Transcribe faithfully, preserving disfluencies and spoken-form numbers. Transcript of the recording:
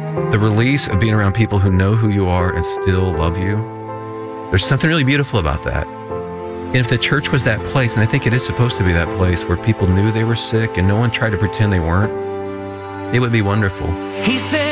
the release of being around people who know who you are and still love you. There's something really beautiful about that. And if the church was that place, and I think it is supposed to be that place where people knew they were sick and no one tried to pretend they weren't, it would be wonderful. He said